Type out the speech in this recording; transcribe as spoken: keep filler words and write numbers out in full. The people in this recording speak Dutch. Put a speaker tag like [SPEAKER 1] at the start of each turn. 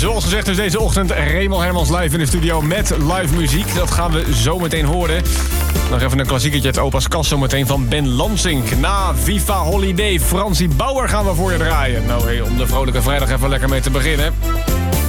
[SPEAKER 1] Zoals gezegd is deze ochtend Remel Hermans live in de studio met live muziek. Dat gaan we zo meteen horen. Nog even een klassiekertje uit opa's kast zometeen van Ben Lansink. Na Viva Holiday, Fransie Bauer gaan we voor je draaien. Nou, hey, om de vrolijke vrijdag even lekker mee te beginnen.